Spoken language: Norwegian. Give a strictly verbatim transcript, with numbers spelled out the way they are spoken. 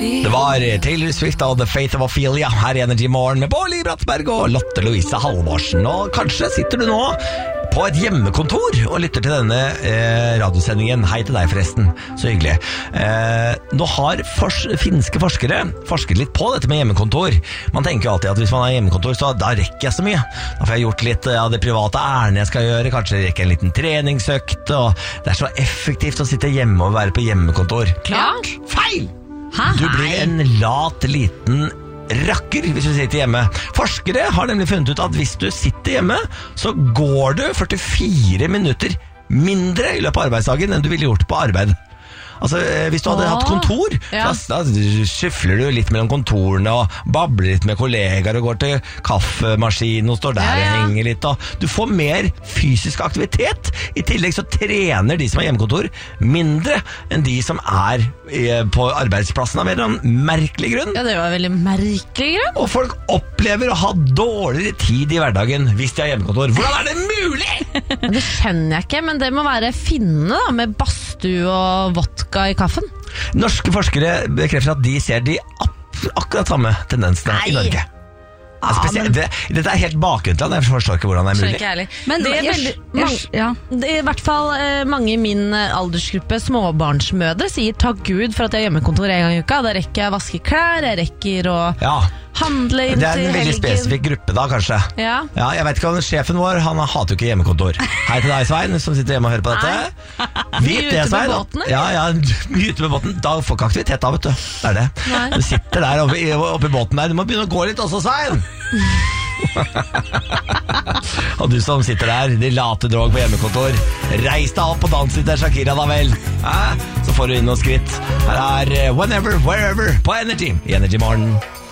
Det var Taylor Swift og The Faith of Ophelia her i Energy Morgen med Bårli Bratsberg og Lotte Louise Halvorsen. Og kanskje sitter du nå på et hjemmekontor og lytter til denne eh, radiosendingen. Hei til deg forresten, så hyggelig. Eh, nå har fors finske forskere forsket litt på dette med hjemmekontor. Man tenker jo alltid at hvis man har hjemmekontor, så da rekker jeg så mye. Da får jeg gjort litt av det private ærende jeg skal gjøre, kanskje rekke en liten treningsøkt, og det er så effektivt å sitte hjemme og være på hjemmekontor. Klart. Feil! Hæ? Du blir en lat liten rakker hvis du sitter hjemme. Forskere har nemlig funnet ut at hvis du sitter hjemme, så går du førtifire minutter mindre i løpet av arbeidsdagen enn du ville gjort på arbeid. Altså, hvis du hadde hatt kontor, ja. da, da skyfler du litt mellom kontorene og babler litt med kollegaer og går til kaffemaskinen og står der ja, ja. og henger litt. Og du får mer fysisk aktivitet. I tillegg så trener de som har hjemmekontor mindre enn de som er på arbeidsplassen av en merkelig grunn. Ja, det var veldig merkelig grunn. Og folk opplever å ha dårligere tid i hverdagen hvis de har hjemmekontor. Hvordan er det mulig? Det skjønner jeg ikke, men det må være finne da, med badstue og vodka i kaffen. Norske forskere bekrefter at de ser de ak akkurat samme tendensene Nei. i Norge. Ja, spesielt, det, dette er helt bakgrunnsland, jeg forstår ikke hvordan det er mulig. Ikke ærlig. Men det er, jeg, veldig, jeg, mange, ja. det er i hvert fall eh, mange i min eh, aldersgruppe småbarnsmødre sier takk Gud for at jeg har hjemmekontor en gang i uka. Da rekker jeg å vaske klær, jeg rekker å Ja, handle inn det er til en veldig helgen. spesifikk gruppe da, kanskje. Ja. Ja, jeg vet ikke om sjefen vår, han hater jo ikke hjemmekontor. Hei til deg, Svein, som sitter hjemme og hører på dette. Vit det, ute med Svein. båten, eller? Ja, ja, mye ute med båten. Da får ikke aktivitet da, vet du. Det er det. Nei. Du sitter der oppe i, oppe i båten der. Du må begynne å gå litt også, Svein. Og du som sitter der, de late drog på hjemmekontor, reis deg opp og dans litt der, Shakira da vel. Hæ? Så får du inn noen skritt. Her er Whenever, Wherever på Energy i Energy Morgen.